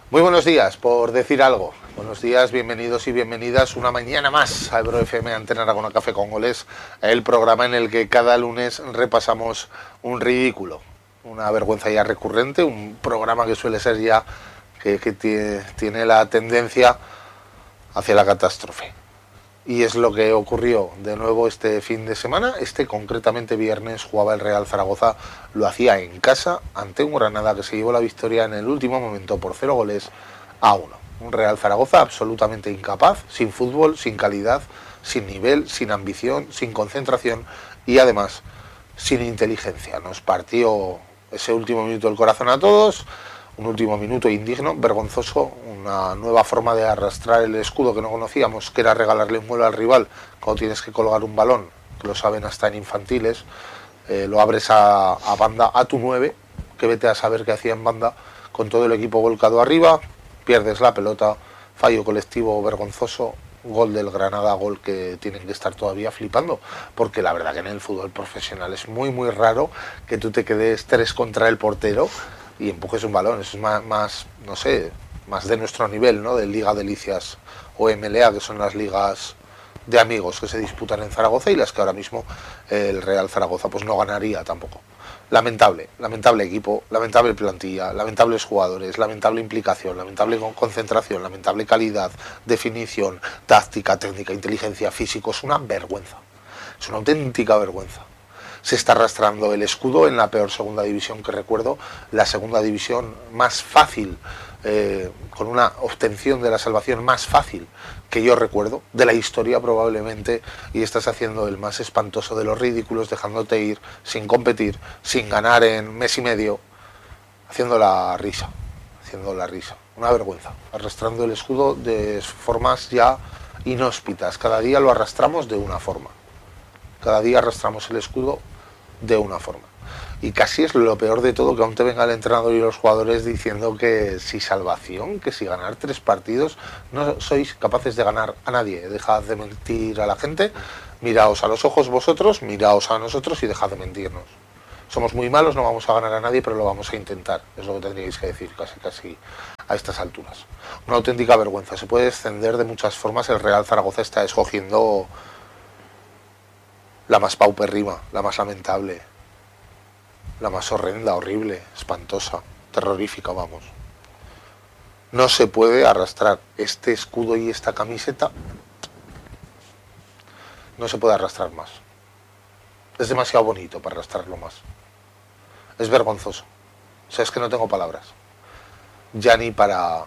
Muy buenos días, por decir algo. Buenos días, bienvenidos y bienvenidas una mañana más a Ebro FM Antena Aragona Café con Goles, el programa en el que cada lunes repasamos un ridículo, una vergüenza ya recurrente, un programa que suele ser ya que tiene la tendencia hacia la catástrofe. Y es lo que ocurrió de nuevo este fin de semana. Concretamente viernes jugaba el Real Zaragoza, lo hacía en casa ante un Granada que se llevó la victoria en el último momento por 0-1. Un Real Zaragoza absolutamente incapaz, sin fútbol, sin calidad, sin nivel, sin ambición, sin concentración y además sin inteligencia. Nos partió ese último minuto el corazón a todos. Un último minuto indigno, vergonzoso, una nueva forma de arrastrar el escudo que no conocíamos, que era regalarle un vuelo al rival cuando tienes que colgar un balón, que lo saben hasta en infantiles, lo abres a banda a tu 9, que vete a saber qué hacía en banda, con todo el equipo volcado arriba, pierdes la pelota, fallo colectivo vergonzoso, gol del Granada, gol que tienen que estar todavía flipando, porque la verdad que en el fútbol profesional es muy muy raro que tú te quedes 3 contra el portero y empujes un balón. Eso es más, no sé, más de nuestro nivel, ¿no? De Liga Delicias o MLA, que son las ligas de amigos que se disputan en Zaragoza y las que ahora mismo el Real Zaragoza pues no ganaría tampoco. Lamentable equipo, lamentable plantilla, lamentables jugadores, lamentable implicación, lamentable concentración, lamentable calidad, definición, táctica, técnica, inteligencia, físico. Es una vergüenza, es una auténtica vergüenza. Se está arrastrando el escudo en la peor segunda división que recuerdo, la segunda división más fácil, con una obtención de la salvación más fácil que yo recuerdo, de la historia probablemente, y estás haciendo el más espantoso de los ridículos, dejándote ir sin competir, sin ganar en mes y medio, haciendo la risa, una vergüenza, arrastrando el escudo de formas ya inhóspitas. Cada día lo arrastramos de una forma. Cada día arrastramos el escudo de una forma. Y casi es lo peor de todo, que aún te venga el entrenador y los jugadores diciendo que si salvación, que si ganar 3 partidos, no sois capaces de ganar a nadie. Dejad de mentir a la gente, miraos a los ojos vosotros, miraos a nosotros y dejad de mentirnos. Somos muy malos, no vamos a ganar a nadie, pero lo vamos a intentar. Es lo que tendríais que decir casi a estas alturas. Una auténtica vergüenza. Se puede descender de muchas formas. El Real Zaragoza está escogiendo la más paupérrima, la más lamentable, la más horrenda, horrible, espantosa, terrorífica, vamos. No se puede arrastrar este escudo y esta camiseta. No se puede arrastrar más. Es demasiado bonito para arrastrarlo más. Es vergonzoso. O sea, es que no tengo palabras. Ya ni para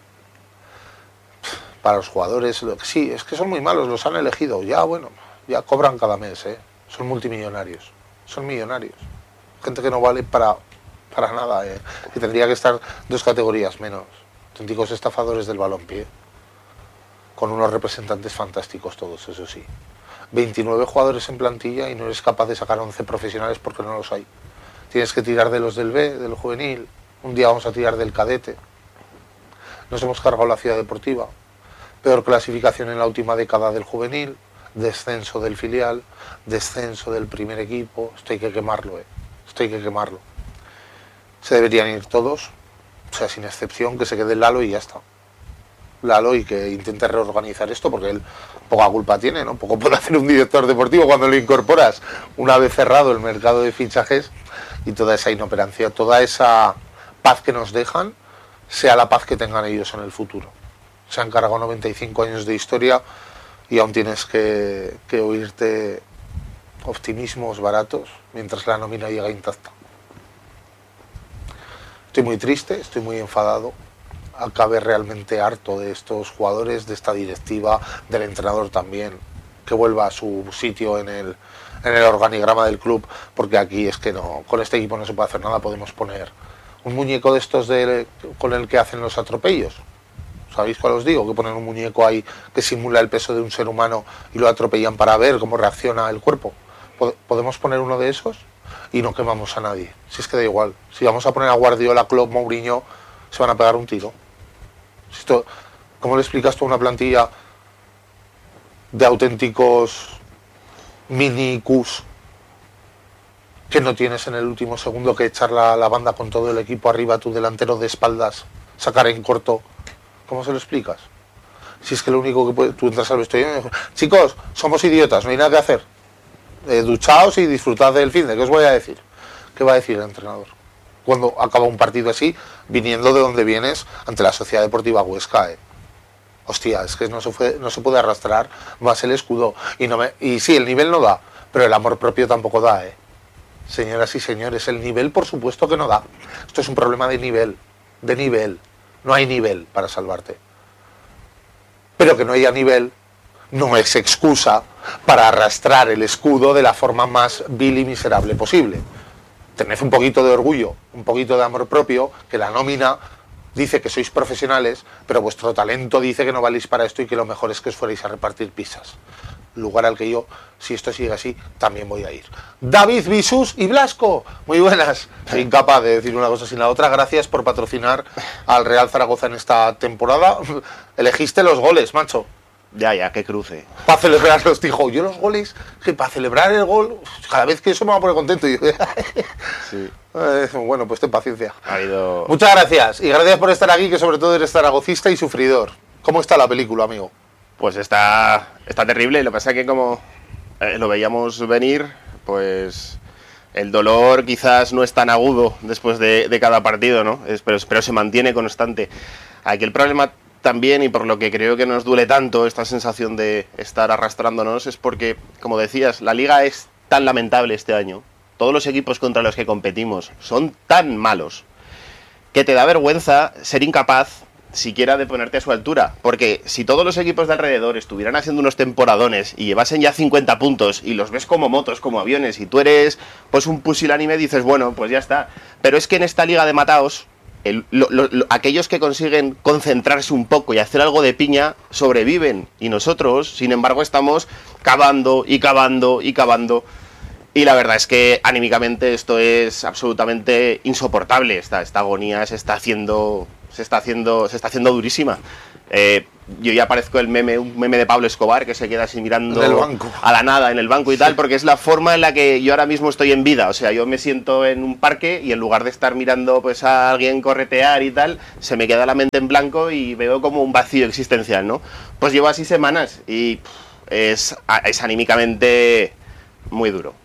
los jugadores. Sí, es que son muy malos, los han elegido. Ya, bueno, ya cobran cada mes, ¿eh? Son multimillonarios. Son millonarios. Gente que no vale para nada, ¿eh? Y tendría que estar 2 categorías menos. Auténticos estafadores del balompié. Con unos representantes fantásticos todos, eso sí. 29 jugadores en plantilla y no eres capaz de sacar 11 profesionales porque no los hay. Tienes que tirar de los del B, del juvenil. Un día vamos a tirar del cadete. Nos hemos cargado la Ciudad Deportiva. Peor clasificación en la última década del juvenil. Descenso del filial. Descenso del primer equipo. Esto hay que quemarlo, ¿eh? Esto hay que quemarlo. Se deberían ir todos, o sea, sin excepción, que se quede Lalo y ya está. Lalo, y que intente reorganizar esto, porque él poca culpa tiene, ¿no? Poco puede hacer un director deportivo cuando lo incorporas una vez cerrado el mercado de fichajes, y toda esa inoperancia, toda esa paz que nos dejan, sea la paz que tengan ellos en el futuro. Se han cargado 95 años de historia y aún tienes que oírte optimismos baratos mientras la nómina llega intacta. Estoy muy triste, estoy muy enfadado. Acabé realmente harto de estos jugadores, de esta directiva, del entrenador también, que vuelva a su sitio en el organigrama del club, porque aquí es que no, con este equipo no se puede hacer nada. Podemos poner un muñeco de estos con el que hacen los atropellos. ¿Sabéis cuál os digo? Que ponen un muñeco ahí que simula el peso de un ser humano y lo atropellan para ver cómo reacciona el cuerpo. ¿Podemos poner uno de esos? Y no quemamos a nadie. Si es que da igual. Si vamos a poner a Guardiola, Klopp, Mourinho, se van a pegar un tiro. Esto, ¿cómo le explicas tú a una plantilla de auténticos minicus que no tienes en el último segundo que echar la banda con todo el equipo arriba, tu delantero de espaldas, sacar en corto. ¿Cómo se lo explicas? Si es que lo único que puede... Tú entras al vestuario y dices, chicos, somos idiotas, no hay nada que hacer. Duchaos y disfrutad del fin de. ¿Qué os voy a decir? ¿Qué va a decir el entrenador? Cuando acaba un partido así, viniendo de donde vienes ante la Sociedad Deportiva Huesca, Hostia, es que no se puede arrastrar más el escudo. Y sí, el nivel no da, pero el amor propio tampoco da, Señoras y señores, el nivel por supuesto que no da. Esto es un problema de nivel. No hay nivel para salvarte. Pero que no haya nivel no es excusa para arrastrar el escudo de la forma más vil y miserable posible. Tened un poquito de orgullo, un poquito de amor propio, que la nómina dice que sois profesionales, pero vuestro talento dice que no valéis para esto y que lo mejor es que os fuerais a repartir pizzas. Lugar al que yo, si esto sigue así, también voy a ir. David, Visus y Blasco, muy buenas. Soy incapaz de decir una cosa sin la otra. Gracias por patrocinar al Real Zaragoza en esta temporada. Elegiste los goles, macho. Ya, qué cruce. Para celebrarlos, dijo. Yo los goles, que para celebrar el gol, cada vez que eso me va a poner contento. Y yo, sí. Bueno, pues ten paciencia. Ha habido... Muchas gracias. Y gracias por estar aquí, que sobre todo eres zaragocista y sufridor. ¿Cómo está la película, amigo? Pues está terrible. Lo que pasa es que como lo veíamos venir, pues el dolor quizás no es tan agudo después de cada partido, ¿no? Pero se mantiene constante. Aquí el problema también, y por lo que creo que nos duele tanto esta sensación de estar arrastrándonos, es porque, como decías, la liga es tan lamentable este año. Todos los equipos contra los que competimos son tan malos que te da vergüenza ser incapaz siquiera de ponerte a su altura, porque si todos los equipos de alrededor estuvieran haciendo unos temporadones y llevasen ya 50 puntos y los ves como motos, como aviones, y tú eres pues un pusilánime, dices, bueno, pues ya está. Pero es que en esta liga de mataos, aquellos que consiguen concentrarse un poco y hacer algo de piña sobreviven, y nosotros, sin embargo, estamos cavando y cavando y cavando. Y la verdad es que anímicamente esto es absolutamente insoportable. Esta agonía se está haciendo durísima. Yo ya parezco un meme de Pablo Escobar, que se queda así mirando a la nada en el banco y tal, porque es la forma en la que yo ahora mismo estoy en vida. O sea, yo me siento en un parque y en lugar de estar mirando pues a alguien corretear y tal, se me queda la mente en blanco y veo como un vacío existencial, ¿no? Pues llevo así semanas y es anímicamente muy duro.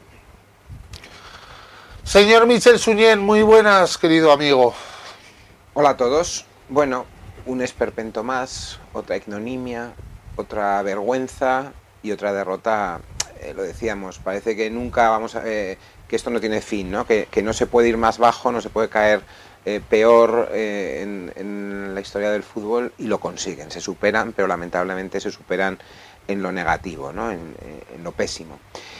Señor Michel Suñén, muy buenas, querido amigo. Hola a todos. Bueno, un esperpento más, otra ignominia, otra vergüenza y otra derrota. Lo decíamos, parece que nunca vamos a... que esto no tiene fin, ¿no? Que no se puede ir más bajo, no se puede caer peor en la historia del fútbol, y lo consiguen, se superan, pero lamentablemente se superan en lo negativo, ¿no? En lo pésimo.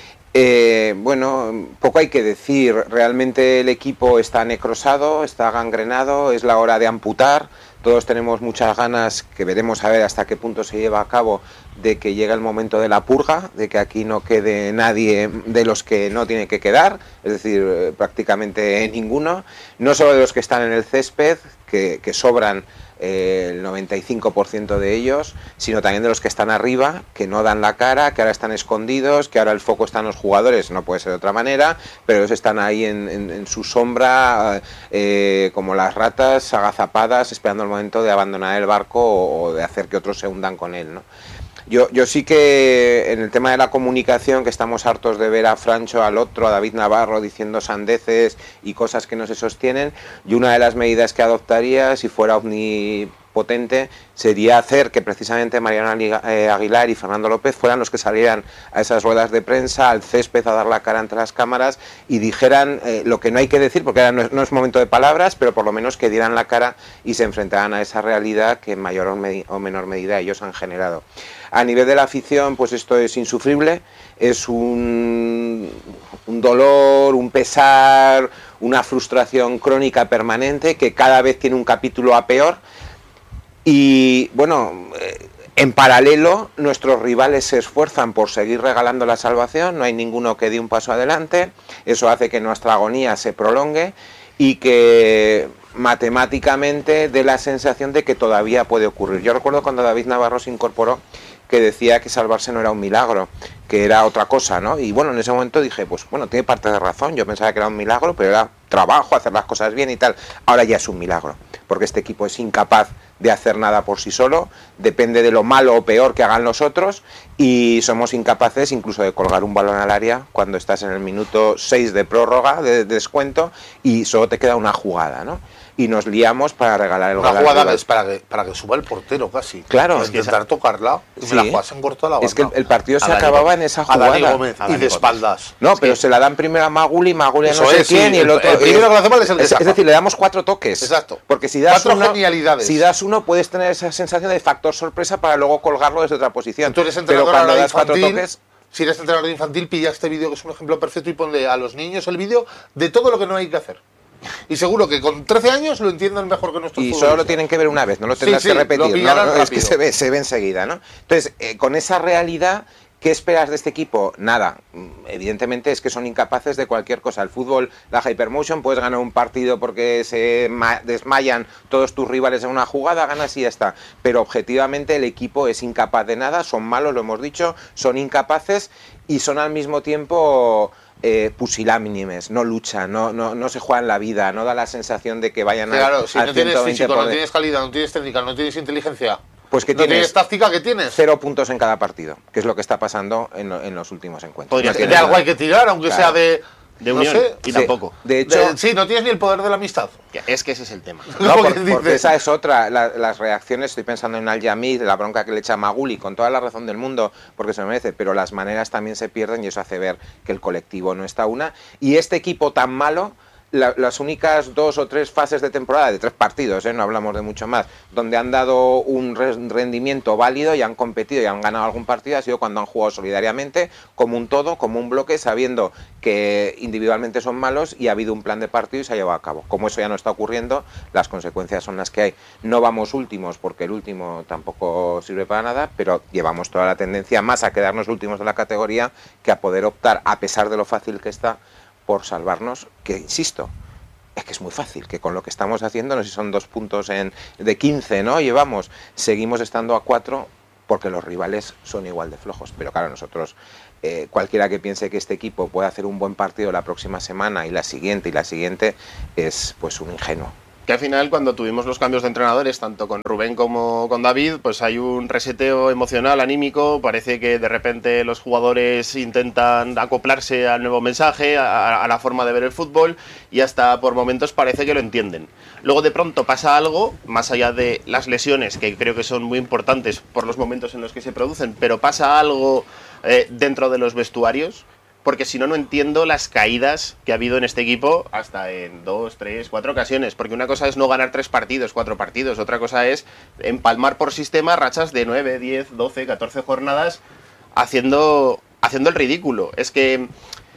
Bueno, poco hay que decir. Realmente el equipo está necrosado, está gangrenado, es la hora de amputar. Todos tenemos muchas ganas, que veremos a ver hasta qué punto se lleva a cabo, de que llegue el momento de la purga, de que aquí no quede nadie de los que no tiene que quedar, es decir, prácticamente ninguno, no solo de los que están en el césped, que sobran el 95% de ellos, sino también de los que están arriba, que no dan la cara, que ahora están escondidos, que ahora el foco está en los jugadores, no puede ser de otra manera, pero ellos están ahí en su sombra, como las ratas agazapadas, esperando el momento de abandonar el barco o de hacer que otros se hundan con él, ¿no? Yo sí que en el tema de la comunicación, que estamos hartos de ver a Francho, al otro, a David Navarro diciendo sandeces y cosas que no se sostienen, y una de las medidas que adoptaría, si fuera omnipotente, sería hacer que precisamente Mariano Aguilar y Fernando López fueran los que salieran a esas ruedas de prensa, al césped, a dar la cara ante las cámaras y dijeran lo que no hay que decir, porque ahora no es momento de palabras, pero por lo menos que dieran la cara y se enfrentaran a esa realidad que en mayor o menor medida ellos han generado. A nivel de la afición, pues esto es insufrible, es un dolor, un pesar, una frustración crónica permanente que cada vez tiene un capítulo a peor. Y bueno, en paralelo nuestros rivales se esfuerzan por seguir regalando la salvación, no hay ninguno que dé un paso adelante, eso hace que nuestra agonía se prolongue y que matemáticamente dé la sensación de que todavía puede ocurrir. Yo recuerdo cuando David Navarro se incorporó, que decía que salvarse no era un milagro, que era otra cosa, ¿no? Y bueno, en ese momento dije, pues bueno, tiene parte de razón, yo pensaba que era un milagro, pero era trabajo, hacer las cosas bien y tal. Ahora ya es un milagro, porque este equipo es incapaz de hacer nada por sí solo, depende de lo malo o peor que hagan los otros, y somos incapaces incluso de colgar un balón al área cuando estás en el minuto 6 de prórroga, de descuento, y solo te queda una jugada, ¿no? Y nos liamos para regalar el gol. Una jugada es para que suba el portero casi. Claro. Es que intentar tocarla, y Sí. me la juegas en corto a la banda. Es que el partido se Dani acababa en esa a Dani jugada. Gómez, A y Dani de Gómez. espaldas. No, pero se la dan primero a Maguli a Eso no sé es, sí, quién, y el otro... el primero que lo hace mal es el que es saca. decir, le damos 4 toques. Exacto. Porque si das 4 uno, genialidades. si das uno, puedes tener esa sensación de factor sorpresa para luego colgarlo desde otra posición. Tú eres Pero entrenador cuando ahora das 4 infantil, toques... si eres entrenador infantil, pilla este vídeo que es un ejemplo perfecto y ponle a los niños el vídeo de todo lo que no hay que hacer. Y seguro que con 13 años lo entienden mejor que nuestros Y futbolistas. solo lo tienen que ver una vez, no lo tendrás Sí, que sí, repetir. lo pillarán ¿no? Es que rápido. se ve enseguida, ¿no? Entonces, con esa realidad, ¿qué esperas de este equipo? Nada. Evidentemente es que son incapaces de cualquier cosa. El fútbol, la hypermotion, puedes ganar un partido porque se desmayan todos tus rivales en una jugada, ganas y ya está. Pero objetivamente el equipo es incapaz de nada, son malos, lo hemos dicho, son incapaces y son al mismo tiempo... pusilánimes, no luchan, no se juegan la vida, no da la sensación de que vayan Claro, si al no tienes 120 físico, por no tienes calidad, no tienes técnica, no tienes inteligencia, Pues que no tienes tienes táctica, ¿qué tienes? 0 puntos en cada partido, que es lo que está pasando en los últimos encuentros. Podría No ser De tienes algo nada. hay que tirar, aunque Claro. sea de no unión. sé, Y tampoco. De hecho, sí, no tienes ni el poder de la amistad. Es que ese es el tema. no, Lo que porque dices. esa es otra. Las reacciones, estoy pensando en Al-Yamid, la bronca que le echa Maguli, con toda la razón del mundo, porque se lo merece, pero las maneras también se pierden y eso hace ver que el colectivo no está una. Y este equipo tan malo, las únicas 2 o 3 fases de temporada, de 3 partidos, no hablamos de mucho más, donde han dado un rendimiento válido y han competido y han ganado algún partido, ha sido cuando han jugado solidariamente, como un todo, como un bloque, sabiendo que individualmente son malos y ha habido un plan de partido y se ha llevado a cabo. Como eso ya no está ocurriendo, las consecuencias son las que hay. No vamos últimos, porque el último tampoco sirve para nada, pero llevamos toda la tendencia más a quedarnos últimos de la categoría que a poder optar, a pesar de lo fácil que está, por salvarnos, que insisto, es que es muy fácil, que con lo que estamos haciendo, no sé si son 2 puntos de 15, ¿no? Llevamos, seguimos estando a 4 porque los rivales son igual de flojos, pero claro, nosotros, cualquiera que piense que este equipo puede hacer un buen partido la próxima semana y la siguiente es pues un ingenuo. Que al final, cuando tuvimos los cambios de entrenadores, tanto con Rubén como con David, pues hay un reseteo emocional, anímico. Parece que de repente los jugadores intentan acoplarse al nuevo mensaje, a la forma de ver el fútbol, y hasta por momentos parece que lo entienden. Luego de pronto pasa algo, más allá de las lesiones, que creo que son muy importantes por los momentos en los que se producen, pero pasa algo dentro de los vestuarios. Porque si no, no entiendo las caídas que ha habido en este equipo hasta en 2, 3, 4 ocasiones. Porque una cosa es no ganar 3 partidos, 4 partidos. Otra cosa es empalmar por sistema rachas de 9, 10, 12, 14 jornadas haciendo el ridículo. Es que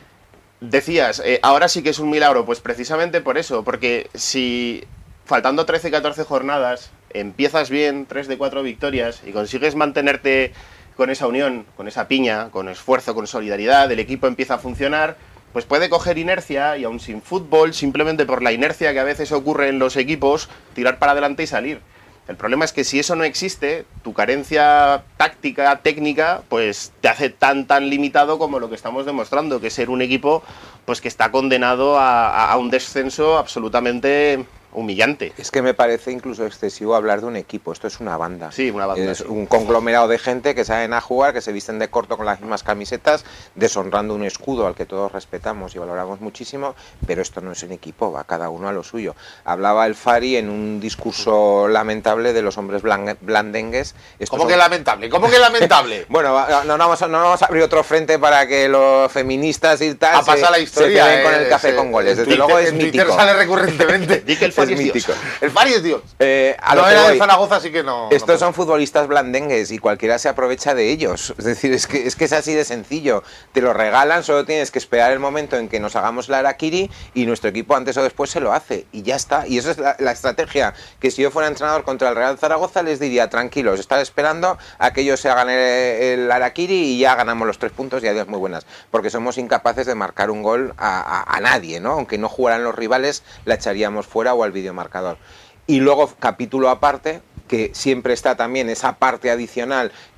decías, ahora sí que es un milagro. Pues precisamente por eso. Porque si faltando 13, 14 jornadas empiezas bien, 3 de 4 victorias y consigues mantenerte con esa unión, con esa piña, con esfuerzo, con solidaridad, el equipo empieza a funcionar, pues puede coger inercia y aún sin fútbol, simplemente por la inercia que a veces ocurre en los equipos, tirar para adelante y salir. El problema es que si eso no existe, tu carencia táctica, técnica, pues te hace tan limitado como lo que estamos demostrando, que es ser un equipo pues que está condenado a un descenso absolutamente humillante. Es que me parece incluso excesivo hablar de un equipo, esto es una banda. Sí, una banda. Es Sí. un conglomerado de gente que salen a jugar, que se visten de corto con las mismas camisetas, deshonrando un escudo al que todos respetamos y valoramos muchísimo, pero esto no es un equipo, va cada uno a lo suyo. Hablaba el Fari en un discurso lamentable de los hombres blandengues. ¿Cómo que lamentable? ¿Cómo que lamentable? Bueno, no vamos a abrir otro frente para que los feministas y tal A pasar la historia, se queden con el café con goles. Desde luego es en Twitter mítico. sale recurrentemente. Di que el Fari es mítico. Dios. El Fari es Dios. A lo No que era de voy. Zaragoza, así que no. Estos no son futbolistas blandengues y cualquiera se aprovecha de ellos. Es decir, es que es así de sencillo. Te lo regalan, solo tienes que esperar el momento en que nos hagamos la harakiri y nuestro equipo antes o después se lo hace. Y ya está. Y eso es la estrategia que si yo fuera entrenador contra el Real Zaragoza les diría, tranquilos, estar esperando a que ellos se hagan el harakiri y ya ganamos los 3 puntos y adiós muy buenas. Porque somos incapaces de marcar un gol a nadie, ¿no? Aunque no jugaran los rivales, la echaríamos fuera o al videomarcador. Y luego, capítulo aparte, que siempre está también esa parte adicional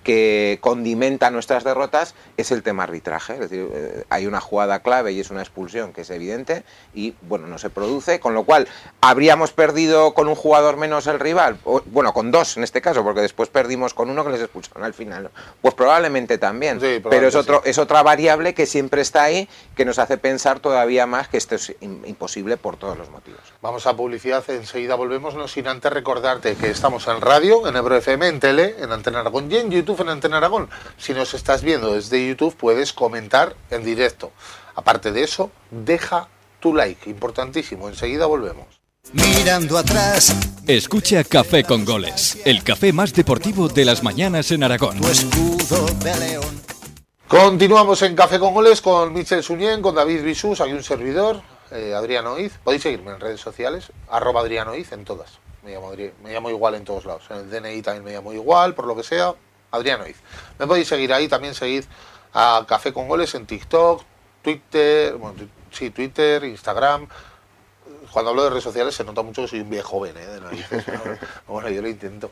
que condimenta nuestras derrotas es el tema arbitraje. Es decir, hay una jugada clave y es una expulsión que es evidente y, bueno, no se produce, con lo cual habríamos perdido con un jugador menos el rival, bueno, con dos en este caso, porque después perdimos con uno que les expulsaron al final, ¿no? Pues probablemente también, sí, pero es otra variable que siempre está ahí, que nos hace pensar todavía más que esto es imposible por todos los motivos. Vamos a publicidad, enseguida volvemos, no sin antes recordarte que estamos en radio, en Ebro FM, en tele, en Antena Aragón y en YouTube en Antena Aragón. Si nos estás viendo desde YouTube puedes comentar en directo. Aparte de eso, deja tu like, importantísimo, enseguida volvemos. Mirando atrás, escucha Café con Goles, el café más deportivo de las mañanas en Aragón. tu escudo de león. Continuamos en Café con Goles con Michel Suñén, con David Bisús, aquí un servidor, Adrián Oiz. Podéis seguirme en redes sociales, @Adrián Oiz en todas. Me llamo igual en todos lados. En el DNI también me llamo igual, por lo que sea, Adrián Oiz. Me podéis seguir ahí, también seguid a Café con Goles en TikTok, Twitter, Twitter, Instagram. Cuando hablo de redes sociales se nota mucho que soy un viejo joven, de narices, ¿no? Bueno, yo lo intento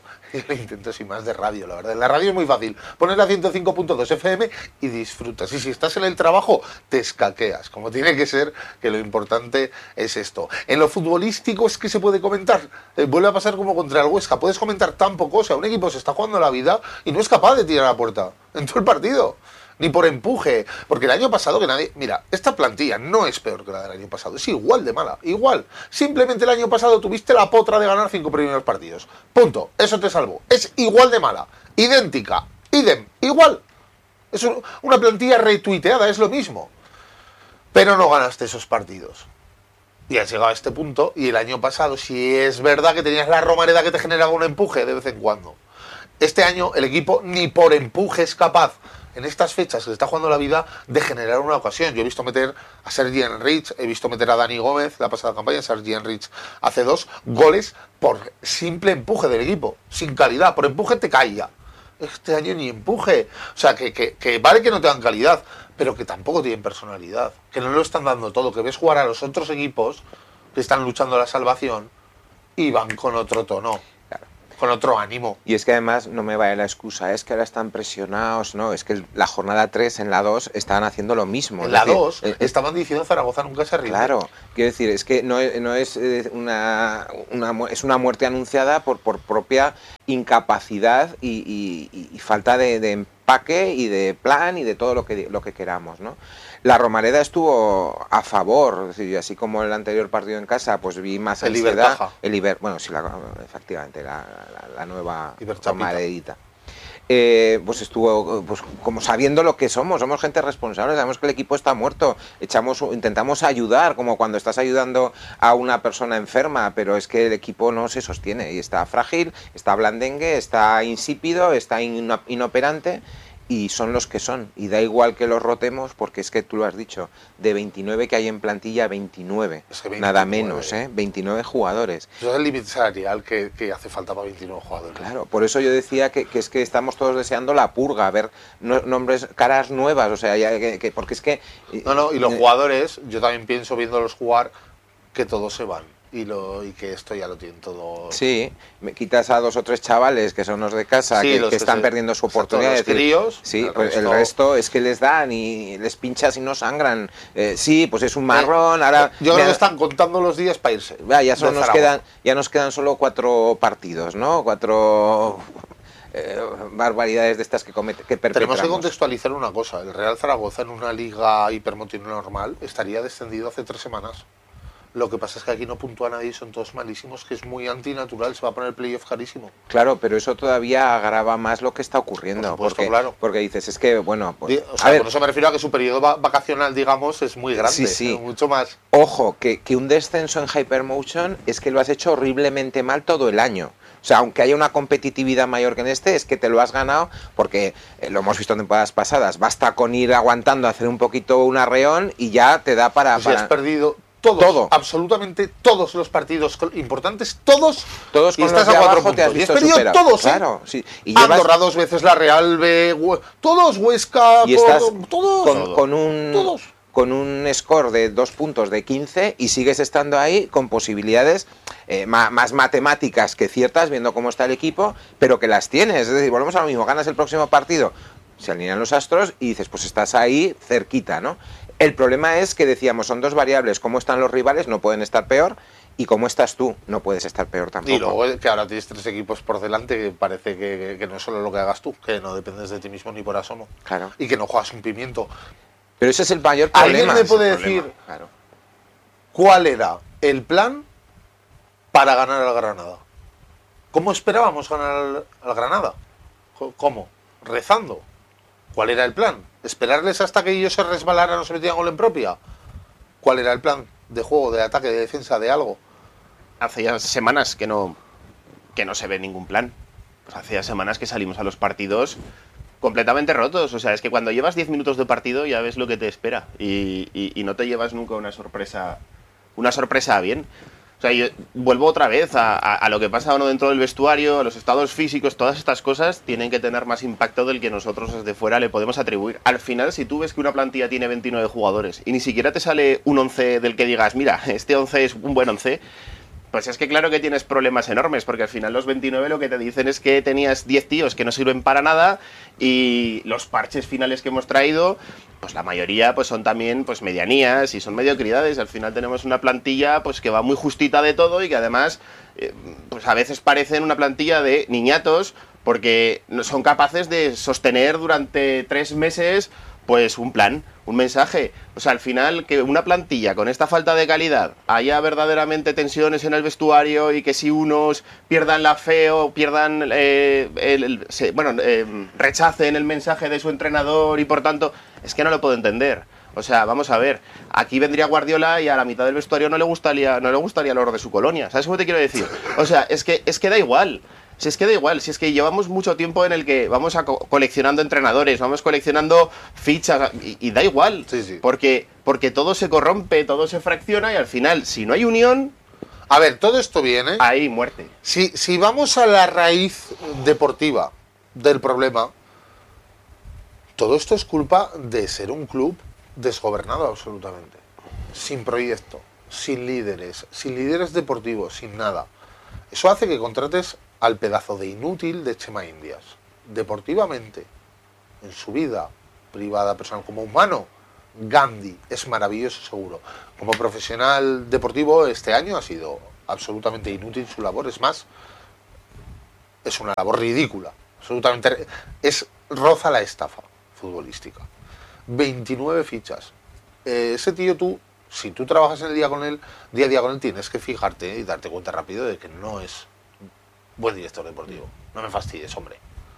sin más de radio, la verdad. En la radio es muy fácil, pones la 105.2 FM y disfrutas. Y si estás en el trabajo, te escaqueas, como tiene que ser, que lo importante es esto. En lo futbolístico es que se puede comentar, vuelve a pasar como contra el Huesca, puedes comentar tan poco, o sea, un equipo se está jugando la vida y no es capaz de tirar a la puerta en todo el partido. Ni por empuje, porque el año pasado que nadie... Mira, esta plantilla no es peor que la del año pasado, es igual de mala, igual. Simplemente el año pasado tuviste la potra de ganar 5 primeros partidos. Punto, eso te salvó. Es igual de mala, idéntica, igual. Es una plantilla retuiteada, es lo mismo. Pero no ganaste esos partidos. Y has llegado a este punto, y el año pasado, si es verdad que tenías la Romareda que te generaba un empuje de vez en cuando. Este año el equipo ni por empuje es capaz, en estas fechas que se está jugando la vida, de generar una ocasión. Yo he visto meter a Sergi Enrich, he visto meter a Dani Gómez la pasada campaña, Sergi Enrich hace 2 goles por simple empuje del equipo, sin calidad, por empuje te caía. Este año ni empuje, o sea, que vale que no tengan calidad, pero que tampoco tienen personalidad, que no lo están dando todo, que ves jugar a los otros equipos que están luchando la salvación y van con otro tono. Con otro ánimo. Y es que además no me vale la excusa, es que ahora están presionados, no, es que la jornada 3 en la 2 estaban haciendo lo mismo. En la 2 estaban diciendo Zaragoza nunca se rinde. Claro, quiero decir, es que no es es una muerte anunciada por propia incapacidad y falta de empaque y de plan y de todo lo que queramos, ¿no? La Romareda estuvo a favor, es decir, así como el anterior partido en casa, pues vi más ansiedad. Bueno, sí, efectivamente, la nueva Romaredita. Pues estuvo pues como sabiendo lo que somos gente responsable, sabemos que el equipo está muerto, intentamos ayudar, como cuando estás ayudando a una persona enferma, pero es que el equipo no se sostiene y está frágil, está blandengue, está insípido, está inoperante. Y son los que son, y da igual que los rotemos, porque es que tú lo has dicho, de 29 que hay en plantilla, 29, es que 29 nada menos, 29 jugadores. Eso es el límite salarial que hace falta para 29 jugadores. Claro, por eso yo decía que es que estamos todos deseando la purga, ver nombres, caras nuevas, o sea, porque es que... No, y los jugadores, yo también pienso viéndolos jugar, que todos se van. Y que esto ya lo tienen todo. Sí, me quitas a 2 o 3 chavales que son los de casa, sí, que están perdiendo su oportunidad. Los críos, sí, pues el resto es que les dan y les pinchas y no sangran. Sí, pues es un marrón. Ahora yo creo que están contando los días para irse. Ya nos quedan solo 4 partidos, ¿no? 4 barbaridades de estas que perpetramos. Tenemos que contextualizar una cosa. El Real Zaragoza en una liga hipermotriz normal estaría descendido hace 3 semanas. Lo que pasa es que aquí no puntúa nadie, son todos malísimos, que es muy antinatural, se va a poner el playoff carísimo. Claro, pero eso todavía agrava más lo que está ocurriendo. Por supuesto, claro. Porque dices, es que, bueno... Pues, o sea, por eso me refiero a que su periodo vacacional, digamos, es muy grande, sí. Mucho más. Ojo, que un descenso en Hypermotion es que lo has hecho horriblemente mal todo el año. O sea, aunque haya una competitividad mayor que en este, es que te lo has ganado, porque lo hemos visto en temporadas pasadas, basta con ir aguantando, hacer un poquito un arreón y ya te da para... Pues has perdido... Todo, absolutamente todos los partidos importantes, todos y estás a 4 puntos. Y has perdido todos, claro, sí. Y Andorra 2 veces, la Real B, todos, Huesca, y estás todos. Con un con un score de 2 puntos de 15 y sigues estando ahí con posibilidades más matemáticas que ciertas, viendo cómo está el equipo, pero que las tienes. Es decir, volvemos a lo mismo, ganas el próximo partido, se alinean los astros y dices, pues estás ahí cerquita, ¿no? El problema es que decíamos, son dos variables, cómo están los rivales, no pueden estar peor, y cómo estás tú, no puedes estar peor tampoco. Y luego que ahora tienes 3 equipos por delante, que parece que no es solo lo que hagas tú, que no dependes de ti mismo ni por asomo. Claro. Y que no juegas un pimiento. Pero ese es el mayor problema. ¿Alguien me puede decir claro, cuál era el plan para ganar al Granada? ¿Cómo esperábamos ganar al Granada? ¿Cómo? Rezando. ¿Cuál era el plan? ¿Esperarles hasta que ellos se resbalaran o se metían gol en propia? ¿Cuál era el plan de juego, de ataque, de defensa, de algo? Hace ya semanas que no se ve ningún plan. Pues hace ya semanas que salimos a los partidos completamente rotos. O sea, es que cuando llevas 10 minutos de partido ya ves lo que te espera. Y no te llevas nunca una sorpresa bien. O sea, yo vuelvo otra vez a lo que pasa uno dentro del vestuario, a los estados físicos, todas estas cosas tienen que tener más impacto del que nosotros desde fuera le podemos atribuir. Al final, si tú ves que una plantilla tiene 29 jugadores y ni siquiera te sale un 11 del que digas, mira, este 11 es un buen 11, pues es que claro que tienes problemas enormes, porque al final los 29 lo que te dicen es que tenías 10 tíos que no sirven para nada y los parches finales que hemos traído, pues la mayoría pues son también pues medianías y son mediocridades. Al final tenemos una plantilla pues que va muy justita de todo y que además pues a veces parecen una plantilla de niñatos porque no son capaces de sostener durante 3 meses pues un plan, un mensaje. O sea, al final que una plantilla con esta falta de calidad haya verdaderamente tensiones en el vestuario y que si unos pierdan la fe o pierdan rechacen el mensaje de su entrenador y por tanto, es que no lo puedo entender. O sea, vamos a ver, aquí vendría Guardiola y a la mitad del vestuario no le gustaría el oro de su colonia. ¿Sabes cómo te quiero decir? O sea, es que da igual. Si es que da igual, si es que llevamos mucho tiempo en el que vamos coleccionando entrenadores, vamos coleccionando fichas y da igual, sí. Porque todo se corrompe, todo se fracciona y al final, si no hay unión... A ver, todo esto viene... Hay muerte. Si vamos a la raíz deportiva del problema, todo esto es culpa de ser un club desgobernado absolutamente, sin proyecto, sin líderes deportivos, sin nada. Eso hace que contrates al pedazo de inútil de Chema Indias. Deportivamente, en su vida privada, personal, como humano, Gandhi es maravilloso seguro. Como profesional deportivo, este año ha sido absolutamente inútil su labor. Es más, es una labor ridícula. Absolutamente. Roza la estafa futbolística. 29 fichas. Ese tío si tú trabajas en el día a día con él, tienes que fijarte y darte cuenta rápido de que no es buen director deportivo. No me fastidies, hombre.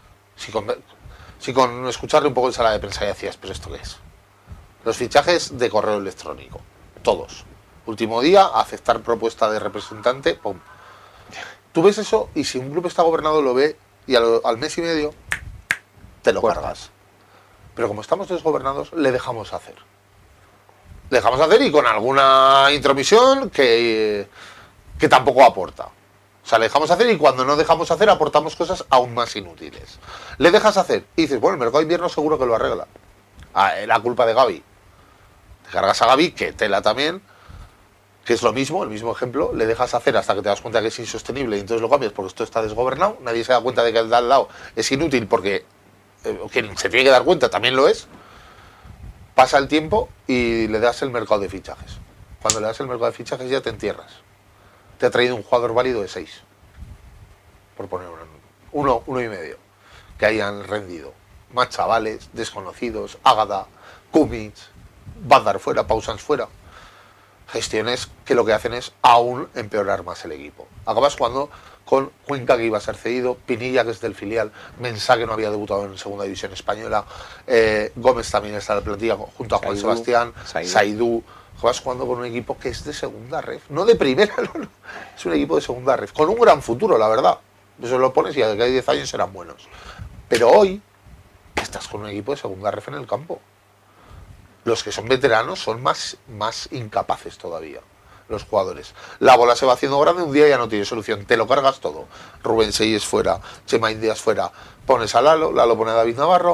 Si con escucharle un poco en sala de prensa ya decías, ¿pero esto qué es? Los fichajes de correo electrónico. Todos. Último día, aceptar propuesta de representante, ¡pum! Tú ves eso y si un club está gobernado lo ve y al mes y medio te lo cargas. Pero como estamos desgobernados, le dejamos hacer. Le dejamos hacer y con alguna intromisión que tampoco aporta. O sea, le dejamos hacer y cuando no dejamos hacer aportamos cosas aún más inútiles. Le dejas hacer y dices, bueno, el mercado de invierno seguro que lo arregla. La culpa de Gavi. Te cargas a Gavi, que tela también, que es lo mismo, el mismo ejemplo. Le dejas hacer hasta que te das cuenta que es insostenible y entonces lo cambias porque esto está desgobernado. Nadie se da cuenta de que el de al lado es inútil porque quien se tiene que dar cuenta también lo es. Pasa el tiempo y le das el mercado de fichajes. Cuando le das el mercado de fichajes ya te entierras. Te ha traído un jugador válido de 6. Por poner uno y medio. Que hayan rendido. Más chavales, desconocidos, Ágada, Kumic, Badar fuera, Pausans fuera. Gestiones que lo que hacen es aún empeorar más el equipo. Acabas jugando con Cuenca, que iba a ser cedido, Pinilla, que es del filial, Mensah, que no había debutado en segunda división española, Gómez también está en la plantilla junto a Juan Sebastián, Saidú. Vas jugando con un equipo que es de segunda ref, no de primera, no. Es un equipo de segunda ref, con un gran futuro, la verdad. Eso lo pones y a que hay 10 años serán buenos. Pero hoy estás con un equipo de segunda ref en el campo. Los que son veteranos son más incapaces todavía, los jugadores. La bola se va haciendo grande, un día ya no tiene solución, te lo cargas todo. Rubén Seyes fuera, Chema Indias fuera, pones a Lalo pone a David Navarro,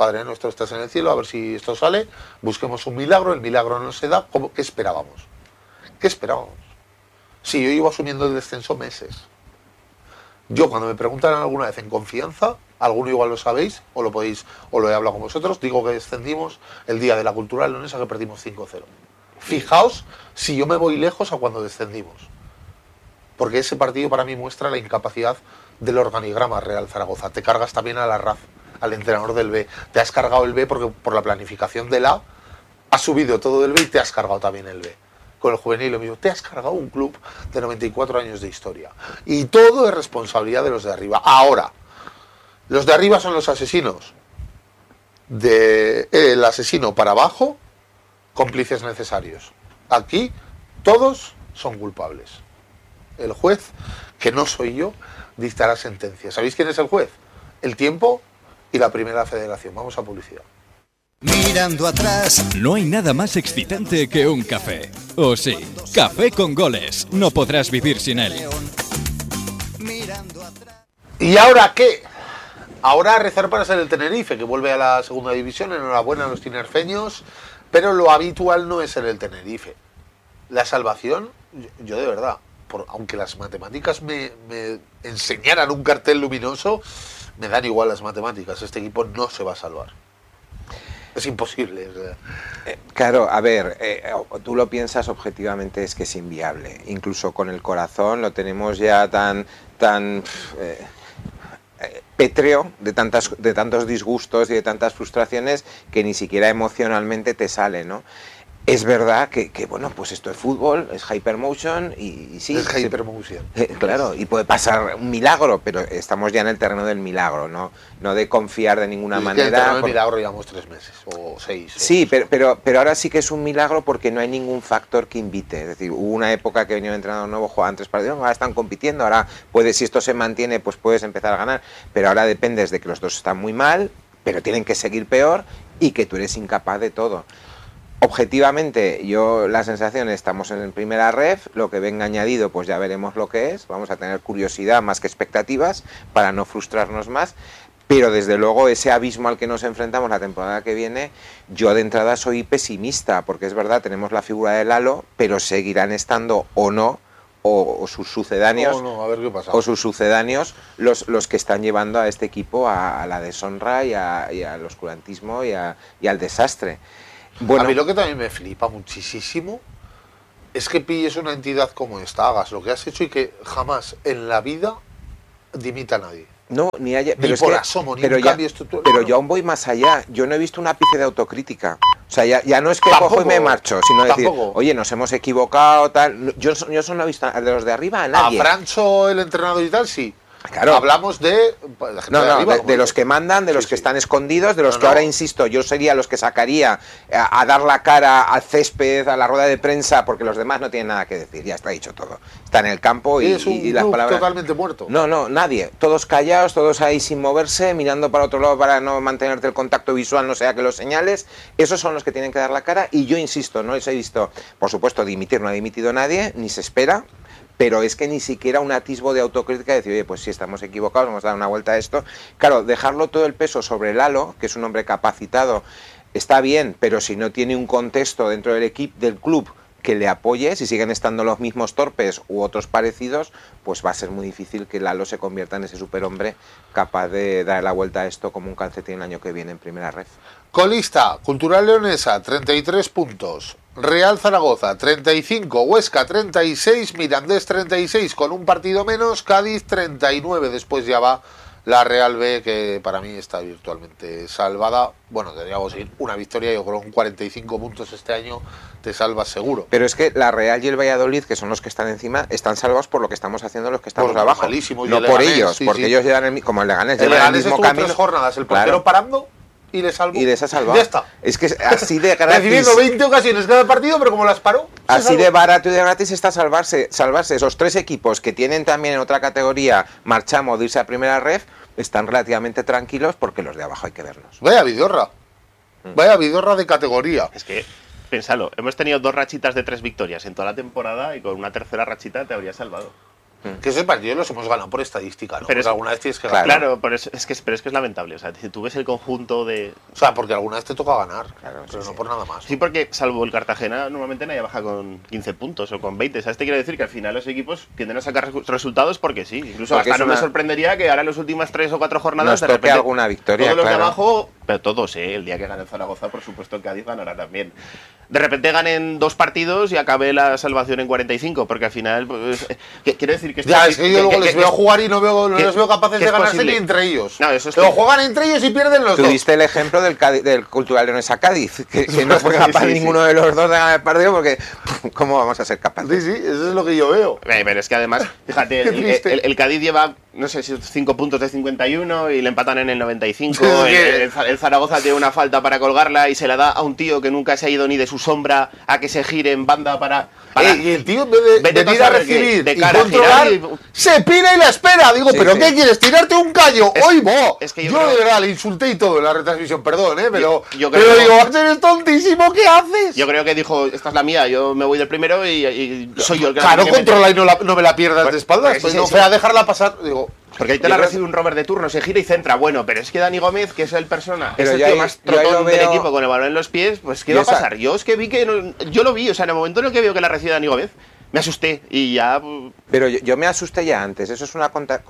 Padre nuestro estás en el cielo, a ver si esto sale, busquemos un milagro, el milagro no se da, ¿qué esperábamos? ¿Qué esperábamos? Sí, yo llevo asumiendo el descenso meses. Yo cuando me preguntan alguna vez en confianza, alguno igual lo sabéis, o lo podéis, o lo he hablado con vosotros, digo que descendimos el día de la Cultural Leonesa que perdimos 5-0. Fijaos si yo me voy lejos a cuando descendimos. Porque ese partido para mí muestra la incapacidad del organigrama Real Zaragoza. Te cargas también a la RAF, al entrenador del B. Te has cargado el B porque por la planificación del A has subido todo del B y te has cargado también el B. Con el juvenil lo mismo. Te has cargado un club de 94 años de historia. Y todo es responsabilidad de los de arriba. Ahora, los de arriba son los asesinos. El asesino para abajo, cómplices necesarios. Aquí todos son culpables. El juez, que no soy yo, dictará sentencia. ¿Sabéis quién es el juez? El Tiempo y la Primera Federación. Vamos a publicidad. Mirando atrás. No hay nada más excitante que un café. ¿O sí? Café con Goles. No podrás vivir sin él. Mirando atrás. ¿Y ahora qué? Ahora a rezar para ser el Tenerife, que vuelve a la segunda división. Enhorabuena a los tinerfeños. Pero lo habitual no es ser el Tenerife. La salvación, yo de verdad, aunque las matemáticas me enseñaran un cartel luminoso, me dan igual las matemáticas. Este equipo no se va a salvar. Es imposible. Claro, a ver, tú lo piensas objetivamente, es que es inviable. Incluso con el corazón lo tenemos ya tan pétreo de tantos disgustos y de tantas frustraciones que ni siquiera emocionalmente te sale, ¿no? Es verdad que bueno, pues esto es fútbol, es hypermotion y sí. Es hypermotion. Claro, y puede pasar un milagro, pero estamos ya en el terreno del milagro, no de confiar de ninguna manera. En el terreno del milagro llevamos 3 meses o 6. Sí, pero ahora sí que es un milagro porque no hay ningún factor que invite. Es decir, hubo una época que venía un entrenador nuevo, jugaban 3 partidos, ahora están compitiendo, ahora si esto se mantiene, pues puedes empezar a ganar. Pero ahora dependes de que los dos están muy mal, pero tienen que seguir peor y que tú eres incapaz de todo. Objetivamente, yo la sensación, estamos en primera ref, lo que venga añadido pues ya veremos lo que es, vamos a tener curiosidad más que expectativas para no frustrarnos más, pero desde luego ese abismo al que nos enfrentamos la temporada que viene, yo de entrada soy pesimista, porque es verdad, tenemos la figura de Lalo, pero seguirán estando o no, o sus sucedáneos, a ver qué pasa. o sus sucedáneos los que están llevando a este equipo a la deshonra y al oscurantismo y al desastre. Bueno, a mí lo que también me flipa muchísimo es que pilles una entidad como esta, hagas lo que has hecho y que jamás en la vida dimita a nadie. No, ni haya, ni por asomo, ni un cambio estructural. Pero yo aún voy más allá. Yo no he visto un ápice de autocrítica. O sea, ya no es que cojo y me marcho, sino decir, oye, nos hemos equivocado, tal. Yo eso no he visto de los de arriba a nadie. A Francho, el entrenador y tal, sí. Claro. Hablamos de la gente de arriba, de los que mandan, de los que están escondidos, de los que ahora, insisto, yo sería los que sacaría a dar la cara al césped, a la rueda de prensa, porque los demás no tienen nada que decir, ya está dicho todo. Está en el campo y las palabras... totalmente muerto. No, nadie. Todos callados, todos ahí sin moverse, mirando para otro lado para no mantenerte el contacto visual, no sea que los señales. Esos son los que tienen que dar la cara y yo insisto, no les he visto, por supuesto, dimitir, no ha dimitido nadie, ni se espera. Pero es que ni siquiera un atisbo de autocrítica de decir, oye, pues sí, estamos equivocados, vamos a dar una vuelta a esto. Claro, dejarlo todo el peso sobre Lalo, que es un hombre capacitado, está bien, pero si no tiene un contexto dentro del equipo, del club, que le apoye, si siguen estando los mismos torpes u otros parecidos, pues va a ser muy difícil que Lalo se convierta en ese superhombre capaz de dar la vuelta a esto como un calcetín el año que viene en primera ref. Colista, Cultural Leonesa, 33 puntos. Real Zaragoza, 35. Huesca, 36. Mirandés, 36. Con un partido menos. Cádiz, 39. Después ya va la Real B, que para mí está virtualmente salvada. Bueno, tendríamos que ir una victoria. Yo creo que con 45 puntos este año te salvas seguro. Pero es que la Real y el Valladolid, que son los que están encima, están salvados por lo que estamos haciendo los que estamos abajo. No por ellos, porque ellos llevan como el Leganés llevan el mismo camino. 3 jornadas, el portero parando y le salvó. Y les ha salvado. Ya está. Es que así de gratis. Recibiendo 20 ocasiones cada partido, pero como las paró. Así de barato y de gratis está salvarse. Esos 3 equipos que tienen también en otra categoría marchamo de irse a primera ref, están relativamente tranquilos porque los de abajo hay que verlos. Vaya vidorra. Vaya vidorra de categoría. Es que, piénsalo, hemos tenido 2 rachitas de 3 victorias en toda la temporada y con una tercera rachita te habría salvado. Que esos partidos los hemos ganado por estadística, ¿no? Pero Porque alguna vez tienes que claro. ganar. Claro, pero es que es lamentable. O sea, si tú ves el conjunto de... O sea, porque alguna vez te toca ganar, Claro, pero sí, no sí. por nada más. Sí, porque salvo el Cartagena, normalmente nadie baja con 15 puntos o con 20. ¿Sabes? Te quiero decir que al final los equipos tienden a sacar resultados porque sí. Incluso Porque hasta es no me una- sorprendería que ahora en las últimas 3 o 4 jornadas Nos de toque repente alguna victoria, todos los de claro. abajo, pero todos, el día que gane el Zaragoza, por supuesto el Cádiz ganará también. De repente ganen 2 partidos y acabe la salvación en 45, porque al final, pues, quiero decir que... Ya, es que yo luego les veo jugar y no que- les veo capaces que de es ganarse posible. ni entre ellos. No, eso es Pero que- juegan entre ellos y pierden los dos. Tuviste el ejemplo del Cultural Leonesa Cádiz, que no fue Sí, capaz sí, ninguno de los dos de ganar el partido porque ¿cómo vamos a ser Sí, capaces? sí, eso es lo que yo veo. Pero es que además, fíjate, Qué triste. el Cádiz lleva, no sé si 5 puntos de 51 y le empatan en el 95. Es que- El Zaragoza tiene una falta para colgarla y se la da a un tío que nunca se ha ido ni de su sombra a que se gire en banda para... Y el tío, en vez de Vete venir a pasar recibir de y cara a controlar, girar se pira y la espera. Digo, Sí, ¿pero sí. qué quieres? ¿Tirarte un callo? Es- ¡Hoy vos! es que yo yo creo- de verdad le insulté y todo en la retransmisión, perdón, pero, yo creo pero que- digo, eres tontísimo, ¿qué haces? Yo creo que dijo, esta es la mía, yo me voy del primero y soy yo el que la Claro, tiene que meter. controla y no me la pierdas Pues- de espaldas. pues Pues sí, no, sí. fue a dejarla pasar. Digo, Porque ahí te Yo la creo- recibe un Robert de turno, se gira y centra. Bueno, pero es que Dani Gómez, que es el persona, Pero es el yo tío ahí- más yo ahí lo trotón del veo- equipo con el balón en los pies, pues ¿qué Y va a esa- pasar? Yo es que vi que yo lo vi, o sea, en el momento en el que veo que la recibe Dani Gómez, me asusté y ya... Pero yo me asusté ya antes, eso es una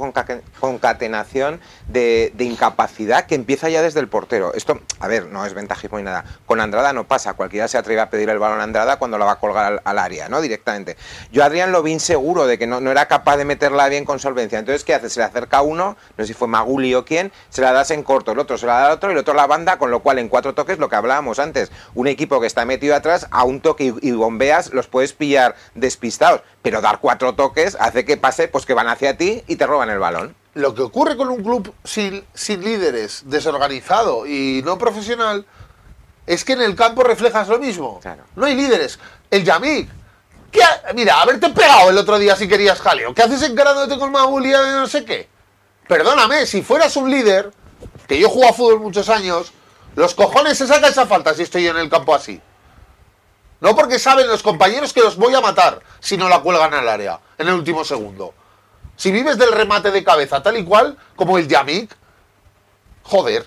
concatenación de incapacidad que empieza ya desde el portero. Esto, a ver, no es ventajismo ni nada. Con Andrada no pasa, cualquiera se atreve a pedir el balón a Andrada cuando la va a colgar al área, ¿no? Directamente. Yo a Adrián lo vi inseguro de que no era capaz de meterla bien con solvencia. Entonces, ¿qué hace? Se le acerca a uno, no sé si fue Maguli o quién, se la das en corto, el otro se la da al otro y el otro a la banda, con lo cual en 4 toques, lo que hablábamos antes, un equipo que está metido atrás, a un toque y bombeas, los puedes pillar despistados, pero dar 4 toques hace que pase, pues que van hacia ti y te roban el balón. lo que ocurre con un club sin líderes, desorganizado y no profesional, es que en el campo reflejas lo mismo. Claro. No hay líderes. El Yamik. Mira, haberte pegado el otro día si querías jaleo. ¿Qué haces encarándote con Magulia de no sé qué? Perdóname, si fueras un líder, que yo juego a fútbol muchos años, los cojones se saca esa falta si estoy en el campo así. No porque saben los compañeros que los voy a matar si no la cuelgan al área en el último segundo. Si vives del remate de cabeza tal y cual como el Yamik, joder.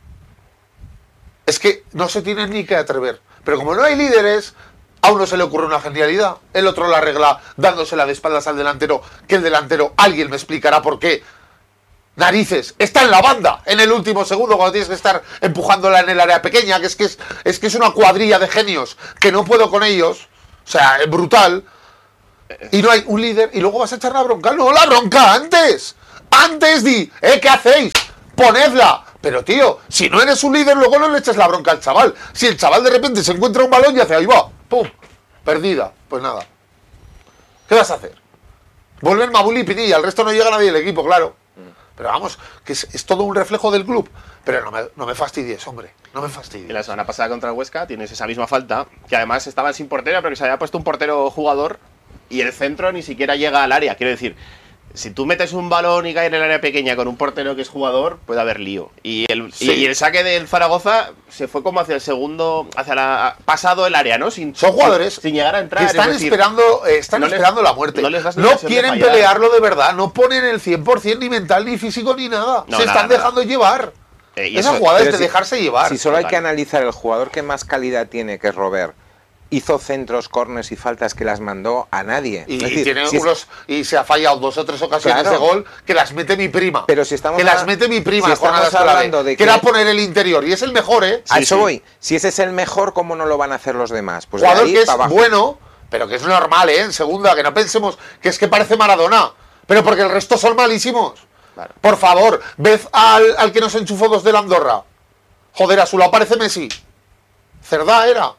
Es que no se tienen ni que atrever. Pero como no hay líderes, a uno se le ocurre una genialidad, el otro la arregla dándosela de espaldas al delantero, que el delantero, alguien me explicará por qué. Narices, está en la banda en el último segundo cuando tienes que estar empujándola en el área pequeña, que es que es una cuadrilla de genios que no puedo con ellos, o sea, es brutal. Y no hay un líder y luego vas a echar la bronca. No, la bronca antes. Antes di, ¿qué hacéis? Ponedla. Pero tío, si no eres un líder, luego no le echas la bronca al chaval. Si el chaval de repente se encuentra un balón y hace, ahí va, pum, perdida. Pues nada. ¿Qué vas a hacer? Vuelven Mabuli y Pinilla, el resto no llega nadie del equipo, claro. Pero vamos, que es todo un reflejo del club. Pero no me fastidies, hombre. No me Y fastidies. la semana pasada contra el Huesca tienes esa misma falta, que además estaban sin portero, pero que se había puesto un portero jugador y el centro ni siquiera llega al área. Quiero decir, si tú metes un balón y cae en el área pequeña con un portero que es jugador, puede haber lío. Y el saque del Zaragoza se fue como hacia el segundo, pasado el área, ¿no? Son jugadores sin llegar a entrar. que están es decir, esperando no les- la muerte. no les das ni No ocasión de quieren fallar. pelearlo de verdad. No ponen el 100% ni mental, ni físico, ni nada. No, Se nada, están nada. dejando llevar. Y Esa eso- jugada es Pero de dejarse llevar. Si solo hay Total. que analizar el jugador que más calidad tiene, que es Robert, hizo centros, corners y faltas que las mandó a nadie. Y, Es decir, tiene si es- unos y se ha fallado 2 o 3 ocasiones Claro. de gol que las mete mi prima. Pero si estamos que las a- mete mi prima si en jornadas estamos clave, hablando de que era que- poner el interior y es el mejor, ¿eh? a Sí, eso sí. voy. Si ese es el mejor, ¿cómo no lo van a hacer los demás? Pues de Jugador ahí que es para abajo. bueno, pero que es normal, ¿eh? En segunda, que no pensemos que es que parece Maradona, pero porque el resto son malísimos. Claro. Por favor, ved al que nos enchufó 2 de la Andorra. Joder, a su lado parece Messi. Cerdá era.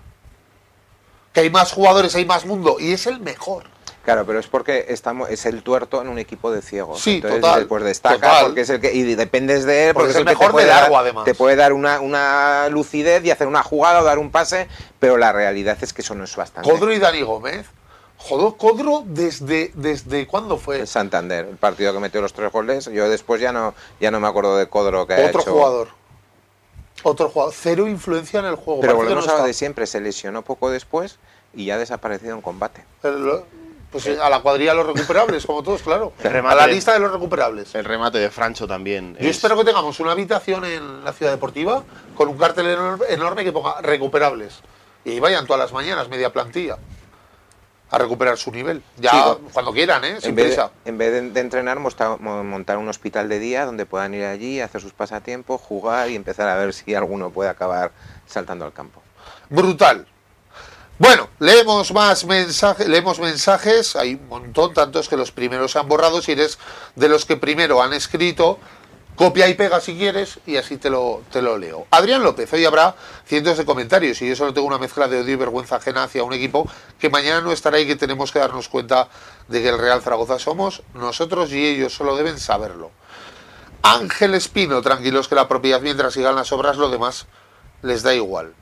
Que hay más jugadores, hay más mundo, y es el mejor. Claro, pero es porque es el tuerto en un equipo de ciegos. Sí, Entonces, total, pues destaca total. porque es el que y dependes de él Porque es el que te mejor puede de dar- largo, además. Te puede dar una lucidez y hacer una jugada o dar un pase, pero la realidad es que eso no es bastante. Codro y Dani Gómez. Joder, Codro desde ¿cuándo fue? El Santander, el partido que metió los 3 goles. Yo después ya no me acuerdo de Codro que ha Otro hecho. jugador. Otro jugador. Cero influencia en el juego. Pero Parece que volvemos no a lo está. de siempre, se lesionó poco después y ya ha desaparecido en combate. Pues a la cuadrilla de los recuperables, como todos, claro. remate, A la lista de los recuperables. El remate de Francho también. Yo espero que tengamos una habitación en la ciudad deportiva con un cartel enorme que ponga recuperables. Y ahí vayan todas las mañanas, media plantilla, a recuperar su nivel. Ya Sí, cuando quieran, sin en vez prisa. de entrenar, montar un hospital de día donde puedan ir allí, hacer sus pasatiempos, jugar y empezar a ver si alguno puede acabar saltando al campo. Brutal. Bueno, leemos mensajes, hay un montón, tantos que los primeros se han borrado. Si eres de los que primero han escrito, copia y pega si quieres y así te lo leo. Adrián López, hoy habrá cientos de comentarios y yo solo tengo una mezcla de odio y vergüenza ajena hacia un equipo que mañana no estará y que tenemos que darnos cuenta de que el Real Zaragoza somos nosotros y ellos solo deben saberlo. Ángel Espino, tranquilos que la propiedad mientras sigan las obras, lo demás les da igual.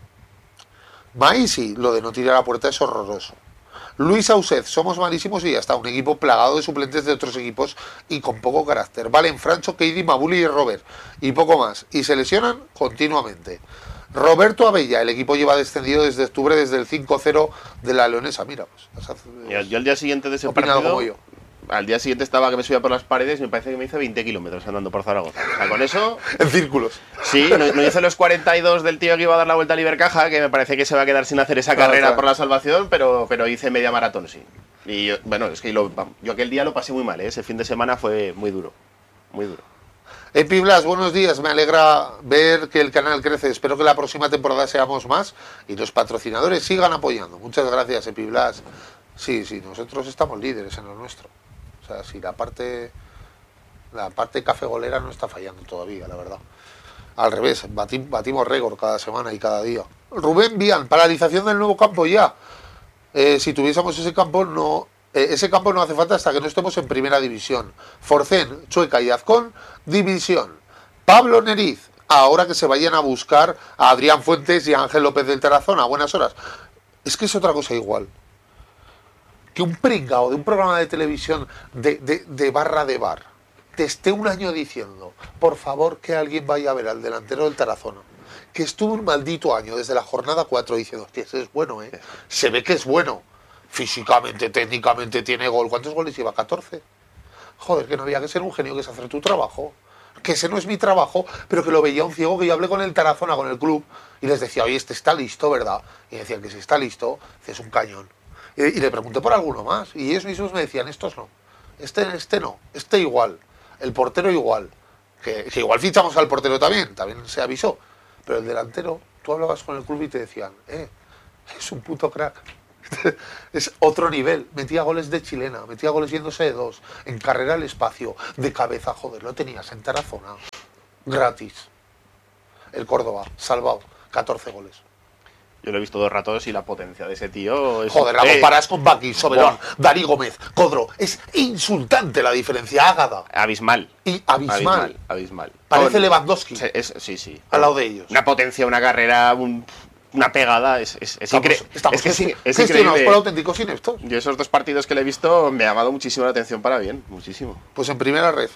Maisi, lo de no tirar a la puerta es horroroso. Luis Auset, somos malísimos y ya está, un equipo plagado de suplentes de otros equipos y con poco carácter. Valen Francho, Keidi, Mabuli y Robert, y poco más, y se lesionan continuamente. Roberto Abella, el equipo lleva descendido desde octubre, desde el 5-0 de la Leonesa. Mira, pues Yo al día siguiente de ese opinado partido, como yo. al día siguiente estaba que me subía por las paredes y me parece que me hice 20 kilómetros andando por Zaragoza. O sea, con eso, En círculos. sí, no hice los 42 del tío que iba a dar la vuelta a Libercaja, que me parece que se va a quedar sin hacer esa Claro, carrera claro. por la salvación, pero hice media maratón, sí. Y bueno, es que yo aquel día lo pasé muy mal, ¿eh? Ese fin de semana fue muy duro, muy duro. Epi Blas, buenos días, me alegra ver que el canal crece, espero que la próxima temporada seamos más y los patrocinadores sigan apoyando. Muchas gracias, Epi Blas. Sí, nosotros estamos líderes en lo nuestro. O sea, sí, la parte cafegolera no está fallando todavía, la verdad. Al revés, batimos récord cada semana y cada día. Rubén Vian, paralización del nuevo campo ya. Si tuviésemos ese campo no hace falta hasta que no estemos en primera división. Forcén, Chueca y Azcón, división. Pablo Neriz, ahora que se vayan a buscar a Adrián Fuentes y a Ángel López del Tarazona a buenas horas. Es que es otra cosa igual. Que un pringao de un programa de televisión de barra de bar te esté un año diciendo, por favor, que alguien vaya a ver al delantero del Tarazona, que estuvo un maldito año desde la jornada 4 diciendo, hostia, ese es bueno, se ve que es bueno, físicamente, técnicamente tiene gol. ¿Cuántos goles lleva? 14. Joder, que no había que ser un genio, que es hacer tu trabajo, que ese no es mi trabajo, pero que lo veía un ciego, que yo hablé con el Tarazona, con el club, y les decía, oye, este está listo, ¿verdad? Y decían que si está listo, es un cañón. Y le pregunté por alguno más, y ellos mismos me decían, estos no, este no, este igual, el portero igual, que igual fichamos al portero también se avisó, pero el delantero, tú hablabas con el club y te decían, es un puto crack, es otro nivel, metía goles de chilena, metía goles yéndose de dos, en carrera al espacio, de cabeza, joder, lo tenías en Tarazona, gratis, el Córdoba, salvado, 14 goles. Yo lo he visto 2 ratos y la potencia de ese tío es... Joder, la comparas con Baki, Soberón, Dani Gómez, Codro. Es insultante la diferencia, Ágada. Abismal. Y abismal. Abismal. Parece Lewandowski Sí. al lado de ellos. Una potencia, una carrera, una pegada, es increíble. Estamos es gestionados increíble. por auténticos ineptos. Yo esos 2 partidos que le he visto me ha llamado muchísimo la atención para bien, muchísimo. Pues en primera red.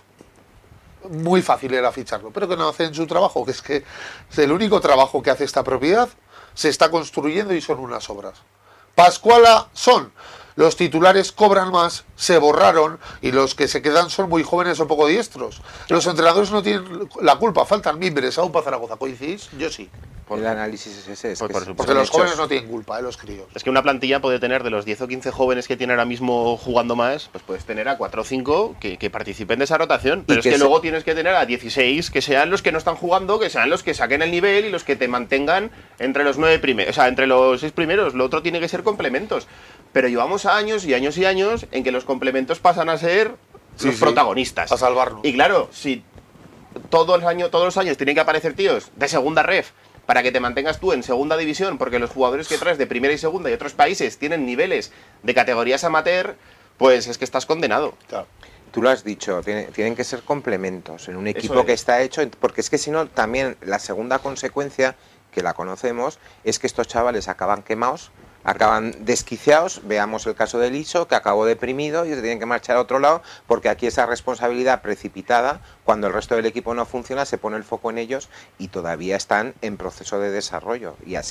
Muy fácil era ficharlo, pero que no hacen su trabajo, que es el único trabajo que hace esta propiedad. Se está construyendo y son unas obras. Pascuala son. Los titulares cobran más, se borraron y los que se quedan son muy jóvenes o poco diestros. Los entrenadores no tienen la culpa, faltan mimbres aún para Zaragoza. ¿Coincidís? Yo sí. El análisis es ese. Porque los jóvenes no tienen culpa, los críos. Es que una plantilla puede tener de los 10 o 15 jóvenes que tiene ahora mismo jugando más, pues puedes tener a 4 o 5 que participen de esa rotación. Pero es que luego tienes que tener a 16 que sean los que no están jugando, que sean los que saquen el nivel y los que te mantengan entre los 9 primeros, o sea, entre los 6 primeros. Lo otro tiene que ser complementos. Pero llevamos años y años y años en que los complementos pasan a ser los protagonistas. A salvarnos. Y claro, si todos los años tienen que aparecer tíos de segunda ref para que te mantengas tú en segunda división, porque los jugadores que traes de primera y segunda y otros países tienen niveles de categorías amateur, pues es que estás condenado. Claro. Tú lo has dicho, tienen que ser complementos en un equipo Eso es. que está hecho, porque es que si no, también la segunda consecuencia, que la conocemos, es que estos chavales acaban quemados, acaban desquiciados. Veamos el caso de Liso, que acabó deprimido y se tienen que marchar a otro lado, porque aquí esa responsabilidad precipitada, cuando el resto del equipo no funciona, se pone el foco en ellos y todavía están en proceso de desarrollo, y así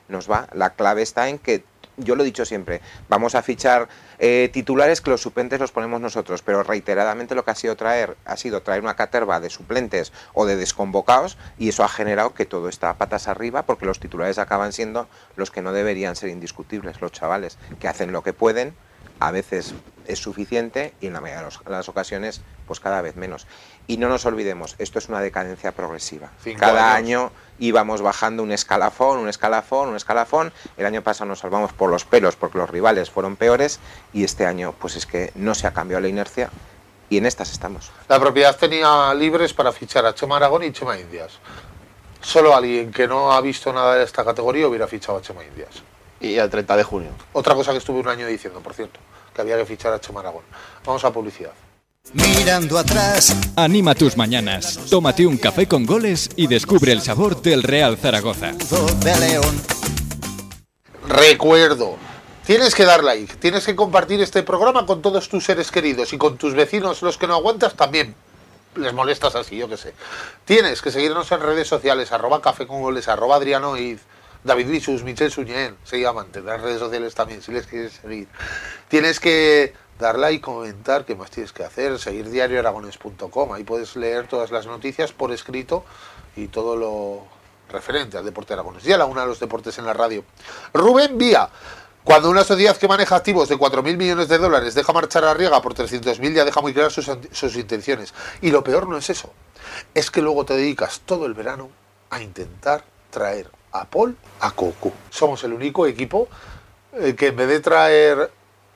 nos va. La clave está en que, yo lo he dicho siempre, vamos a fichar titulares que los suplentes los ponemos nosotros, pero reiteradamente lo que ha sido traer una caterva de suplentes o de desconvocados, y eso ha generado que todo está patas arriba, porque los titulares acaban siendo los que no deberían ser indiscutibles, los chavales que hacen lo que pueden, a veces es suficiente y en la mayoría de las ocasiones pues cada vez menos. Y no nos olvidemos, esto es una decadencia progresiva. Cada año íbamos bajando un escalafón. El año pasado nos salvamos por los pelos porque los rivales fueron peores, y este año pues es que no se ha cambiado la inercia y en estas estamos. La propiedad tenía libres para fichar a Chema Aragón y Chema Indias. Solo alguien que no ha visto nada de esta categoría hubiera fichado a Chema Indias. Y al 30 de junio. Otra cosa que estuve un año diciendo, por cierto, que había que fichar a Chema Aragón. Vamos a publicidad. Mirando atrás. Anima tus mañanas, tómate un café con goles y descubre el sabor del Real Zaragoza. De León. Recuerdo, tienes que dar like, tienes que compartir este programa con todos tus seres queridos y con tus vecinos, los que no aguantas también les molestas así, yo qué sé. Tienes que seguirnos en redes sociales, @cafecongoles, @adrianoid, David Visus, Michel Suñén, se llaman, tendrán redes sociales también si les quieres seguir. Tienes que dar like, comentar, ¿qué más tienes que hacer? Seguir diarioaragones.com, ahí puedes leer todas las noticias por escrito y todo lo referente al deporte aragonés y a la una de los deportes en la radio. Rubén Vía. Cuando una sociedad que maneja activos de 4.000 millones de dólares deja marchar a Arriaga por 300.000, ya deja muy claras sus intenciones. Y lo peor no es eso, es que luego te dedicas todo el verano a intentar traer a Paul a Cocu. Somos el único equipo que en vez de traer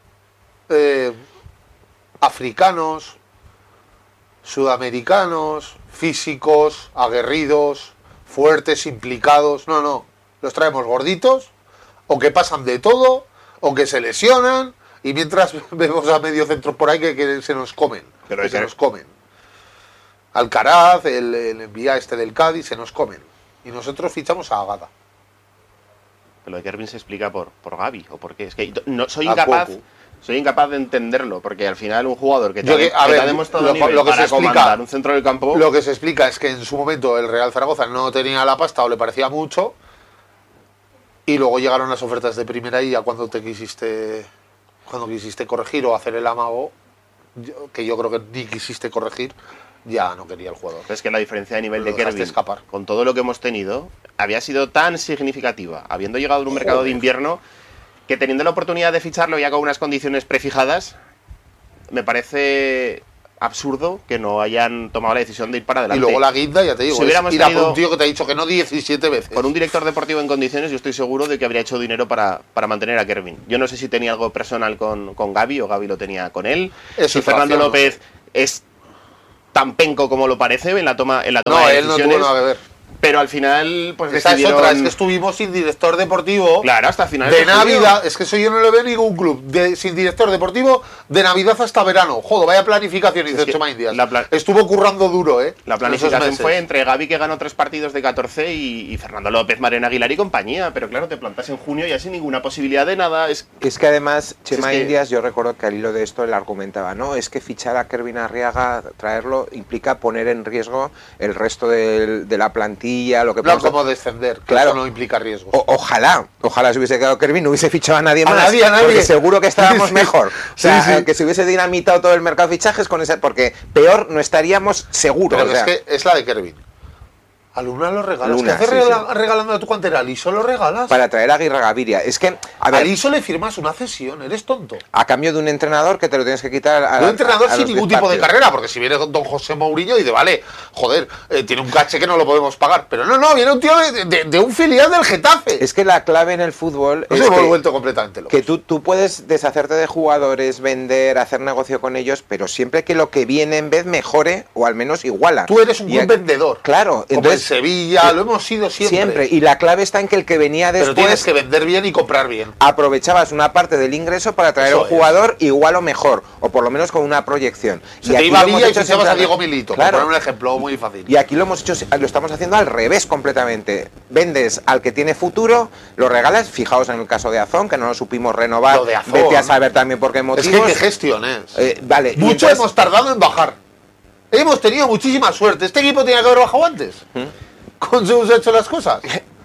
africanos, sudamericanos, físicos, aguerridos, fuertes, implicados, no, los traemos gorditos, o que pasan de todo, o que se lesionan, y mientras vemos a medio centro por ahí que se nos comen. Pero se nos comen. Alcaraz, el envía este del Cádiz, se nos comen. Y nosotros fichamos a Agada. Pero lo de Kervin se explica por Gavi, o por qué. Es que no, soy incapaz de entenderlo, porque al final un jugador que te ha demostrado nivel para comandar un centro del campo... Lo que se explica es que en su momento el Real Zaragoza no tenía la pasta o le parecía mucho, y luego llegaron las ofertas de primera y ya cuando quisiste corregir o hacer el amago, que yo creo que ni quisiste corregir, ya no quería el jugador. Es que la diferencia de nivel de Kervin, con todo lo que hemos tenido, había sido tan significativa, habiendo llegado en un mercado de invierno, que teniendo la oportunidad de ficharlo ya con unas condiciones prefijadas, me parece absurdo que no hayan tomado la decisión de ir para adelante. Y luego la guinda, ya te digo, si ir a por un tío que te ha dicho que no 17 veces. Con un director deportivo en condiciones, yo estoy seguro de que habría hecho dinero para mantener a Kervin. Yo no sé si tenía algo personal con Gavi o Gavi lo tenía con él. Si Fernando López es tan penco como lo parece en la toma de decisiones. Él no tuvo nada que ver. Pero al final, pues decidieron... es que estuvimos sin director deportivo. Claro, hasta final de Navidad. Es que eso yo no lo veo en ningún club. Sin director deportivo, de Navidad hasta verano. Joder, vaya planificación, hizo Chema Indias. Estuvo currando duro, ¿eh? La planificación fue entre Gavi, que ganó 3 partidos de 14, y Fernando López, Mariano Aguilar y compañía. Pero claro, te plantas en junio ya sin ninguna posibilidad de nada. Es que además, Chema Indias, yo recuerdo que al hilo de esto él argumentaba, ¿no? Es que fichar a Kervin Arriaga, traerlo, implica poner en riesgo el resto de la plantilla, lo que como descender, claro, eso no implica riesgos. Ojalá se hubiese quedado Kervin, no hubiese fichado a nadie más. Nadie. Porque seguro que estábamos mejor. O sea, que se hubiese dinamitado todo el mercado de fichajes con ese, porque peor no estaríamos seguros. Pero es que es la de Kervin. A Luna lo regalas. ¿Qué haces regalando a tu cantera? ¿A Liso lo regalas? Para traer a Aguirre Gaviria. Es que, a Liso le firmas una cesión, eres tonto. A cambio de un entrenador que te lo tienes que quitar a un entrenador sin ningún tipo de carrera, porque si viene don José Mourinho y dice, vale, joder, tiene un caché que no lo podemos pagar. Pero no, viene un tío de un filial del Getafe. Es que la clave en el fútbol es hemos vuelto completamente locos. Que tú puedes deshacerte de jugadores, vender, hacer negocio con ellos, pero siempre que lo que viene en vez mejore o al menos iguala. Tú eres un buen vendedor. Claro. Como entonces, en Sevilla, lo hemos sido siempre. Y la clave está en que el que venía después... Pero tienes que vender bien y comprar bien. Aprovechabas una parte del ingreso para traer a un jugador igual o mejor, o por lo menos con una proyección. Se te iba Villa y fichabas a Diego Milito, claro, por poner un ejemplo muy fácil. Y aquí lo estamos haciendo al revés completamente. Vendes al que tiene futuro, lo regalas, fijaos en el caso de Azón, que no lo supimos renovar, lo de Azón, vete a saber también por qué motivos. Es que qué gestiones. Vale. Mucho hemos tardado en bajar. Hemos tenido muchísima suerte. Este equipo tenía que haber bajado antes. ¿Cómo se han hecho las cosas?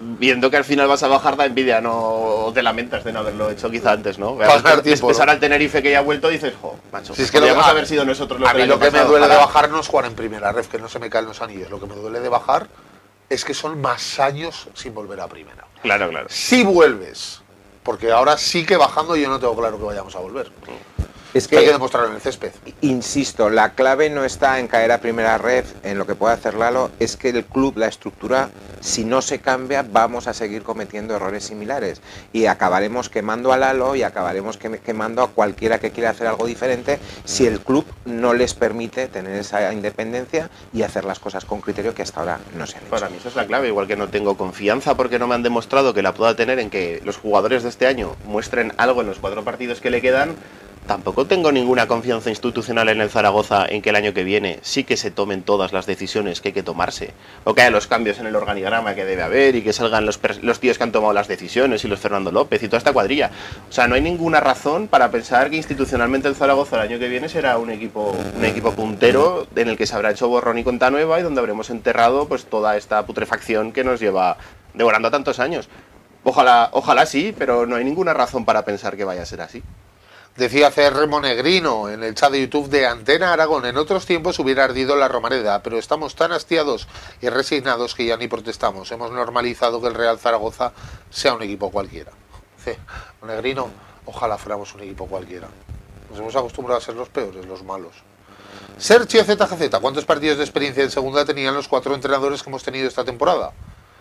viendo que al final vas a bajar da envidia, no te lamentas de no haberlo hecho quizá antes, ¿no? Pasar tiempo, Después ahora el Tenerife que ya ha vuelto dices, jo, macho, Si es que podríamos haber sido nosotros los a mí del lo año que me pasado, duele de ojalá. bajar no es jugar en primera ref, que no se me caen los anillos. Lo que me duele de bajar es que son más años sin volver a primera. Claro, claro. Si vuelves, porque ahora sí que bajando yo no tengo claro que vayamos a volver. Es Hay que que, demostrarlo en el césped. insisto, la clave no está en caer a primera red, en lo que puede hacer Lalo, es que el club, la estructura, si no se cambia, vamos a seguir cometiendo errores similares. Y acabaremos quemando a Lalo y acabaremos quemando a cualquiera que quiera hacer algo diferente si el club no les permite tener esa independencia y hacer las cosas con criterio que hasta ahora no se han hecho. Para mí esa es la clave, igual que no tengo confianza porque no me han demostrado que la pueda tener en que los jugadores de este año muestren algo en los 4 partidos que le quedan. Tampoco tengo ninguna confianza institucional en el Zaragoza en que el año que viene sí que se tomen todas las decisiones que hay que tomarse. O que haya los cambios en el organigrama que debe haber y que salgan los tíos que han tomado las decisiones y los Fernando López y toda esta cuadrilla. O sea, no hay ninguna razón para pensar que institucionalmente el Zaragoza el año que viene será un equipo puntero en el que se habrá hecho borrón y cuenta nueva y donde habremos enterrado pues toda esta putrefacción que nos lleva devorando tantos años. Ojalá sí, pero no hay ninguna razón para pensar que vaya a ser así. Decía CR Monegrino en el chat de YouTube de Antena Aragón: en otros tiempos hubiera ardido la Romareda, pero estamos tan hastiados y resignados que ya ni protestamos. Hemos normalizado que el Real Zaragoza sea un equipo cualquiera. Monegrino, ojalá fuéramos un equipo cualquiera. Nos hemos acostumbrado a ser los peores, los malos. Sergio ZGZ, ¿cuántos partidos de experiencia en segunda tenían los 4 entrenadores que hemos tenido esta temporada?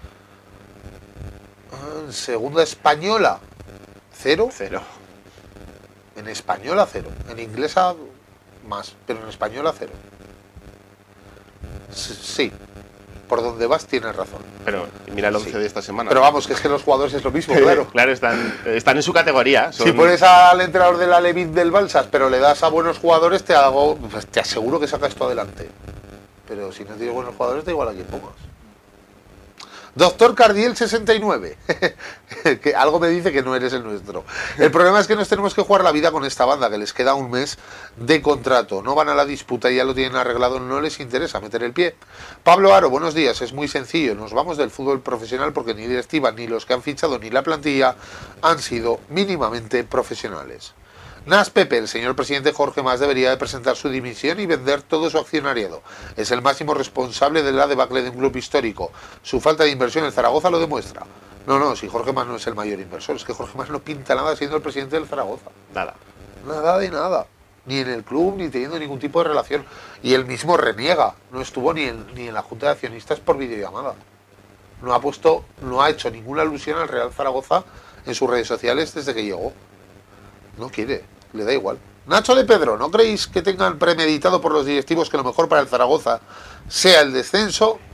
En segunda española, 0. 0. En española 0, en inglesa más, pero en española 0. Sí, por donde vas tienes razón. Pero mira el 11 Sí. de esta semana. Pero vamos, que es que los jugadores es lo mismo, claro. Claro, están en su categoría. Si pones al entrenador de la Levit del Balsas, pero le das a buenos jugadores, pues te aseguro que saca esto adelante. Pero si no tienes buenos jugadores, da igual a quién pongas. Doctor Cardiel 69, que algo me dice que no eres el nuestro. El problema es que nos tenemos que jugar la vida con esta banda, que les queda un mes de contrato. No van a la disputa y ya lo tienen arreglado, no les interesa meter el pie. Pablo Aro, buenos días, es muy sencillo. Nos vamos del fútbol profesional porque ni directiva, ni los que han fichado, ni la plantilla han sido mínimamente profesionales. Nas Pepe, el señor presidente Jorge Mas debería de presentar su dimisión y vender todo su accionariado. Es el máximo responsable de la debacle de un club histórico. Su falta de inversión en Zaragoza lo demuestra. No, si Jorge Mas no es el mayor inversor, es que Jorge Mas no pinta nada siendo el presidente del Zaragoza. Nada. Nada de nada. Ni en el club, ni teniendo ningún tipo de relación. Y él mismo reniega. No estuvo ni en la Junta de Accionistas por videollamada. No ha hecho ninguna alusión al Real Zaragoza en sus redes sociales desde que llegó. No quiere, le da igual. Nacho de Pedro, ¿no creéis que tengan premeditado por los directivos que lo mejor para el Zaragoza sea el descenso?